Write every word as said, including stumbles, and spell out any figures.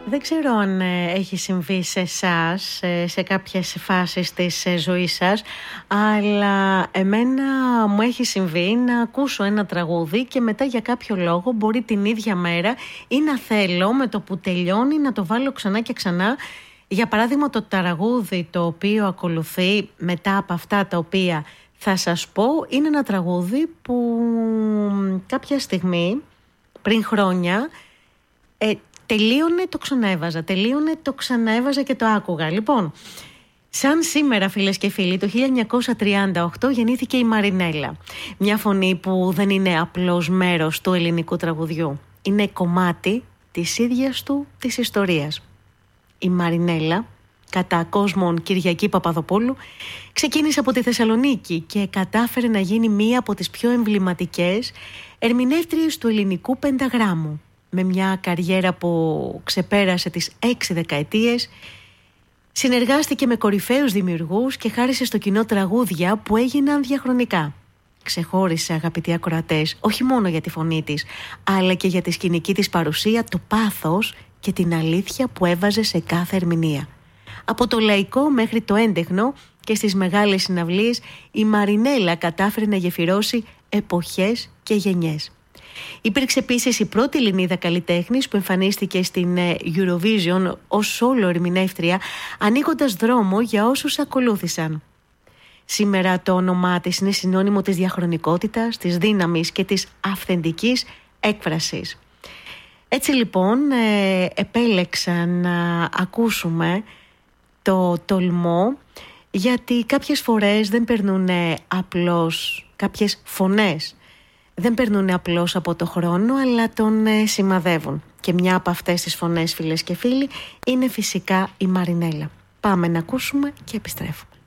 Δεν ξέρω αν ε, έχει συμβεί σε εσάς, ε, σε κάποιες φάσεις της ε, ζωής σας, αλλά εμένα μου έχει συμβεί να ακούσω ένα τραγούδι και μετά για κάποιο λόγο μπορεί την ίδια μέρα ή να θέλω με το που τελειώνει να το βάλω ξανά και ξανά. Για παράδειγμα, το τραγούδι το οποίο ακολουθεί μετά από αυτά τα οποία θα σας πω είναι ένα τραγούδι που κάποια στιγμή πριν χρόνια ε, τελείωνε, το ξαναέβαζα, τελείωνε, το ξαναέβαζα και το άκουγα. Λοιπόν, σαν σήμερα φίλες και φίλοι, το χίλια εννιακόσια τριάντα οκτώ γεννήθηκε η Μαρινέλα. Μια φωνή που δεν είναι απλώς μέρος του ελληνικού τραγουδιού. Είναι κομμάτι της ίδιας του της ιστορίας. Η Μαρινέλα, κατά κόσμον Κυριακή Παπαδοπούλου, ξεκίνησε από τη Θεσσαλονίκη και κατάφερε να γίνει μία από τις πιο εμβληματικές ερμηνεύτριες του ελληνικού πενταγράμμου. Με μια καριέρα που ξεπέρασε τις έξι δεκαετίες, συνεργάστηκε με κορυφαίους δημιουργούς και χάρισε στο κοινό τραγούδια που έγιναν διαχρονικά. Ξεχώρισε, αγαπητοί ακροατές, όχι μόνο για τη φωνή της, αλλά και για τη σκηνική της παρουσία, το πάθος και την αλήθεια που έβαζε σε κάθε ερμηνεία. Από το λαϊκό μέχρι το έντεχνο και στις μεγάλες συναυλίες, η Μαρινέλα κατάφερε να γεφυρώσει εποχές και γενιές. Υπήρξε επίσης η πρώτη Ελληνίδα καλλιτέχνης που εμφανίστηκε στην Eurovision ως solo ερμηνεύτρια, ανοίγοντας δρόμο για όσους ακολούθησαν. Σήμερα το όνομά της είναι συνώνυμο της διαχρονικότητας, της δύναμης και της αυθεντικής έκφρασης. Έτσι λοιπόν ε, επέλεξα να ακούσουμε το τολμό, γιατί κάποιες φορές δεν περνούν απλώς, κάποιες φωνές δεν περνούν απλώς από το χρόνο, αλλά τον ε, σημαδεύουν. Και μια από αυτές τις φωνές, φίλες και φίλοι, είναι φυσικά η Μαρινέλα. Πάμε να ακούσουμε και επιστρέφουμε.